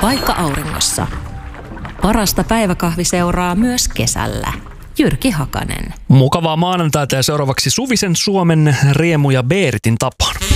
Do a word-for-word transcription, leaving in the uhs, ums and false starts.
Paikka auringossa. Parasta päiväkahviseuraa myös kesällä. Jyrki Hakanen. Mukavaa maanantaita ja seuraavaksi Suvisen Suomen Riemu ja Beeritin tapaan.